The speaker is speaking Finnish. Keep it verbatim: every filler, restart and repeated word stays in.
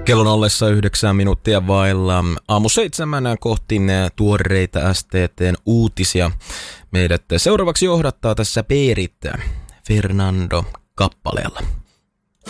Kellon ollessa yhdeksän minuuttia vailla aamu seitsemän kohti tuoreita S T T:n uutisia. Meidät seuraavaksi johdattaa tässä Perit Fernando kappaleella.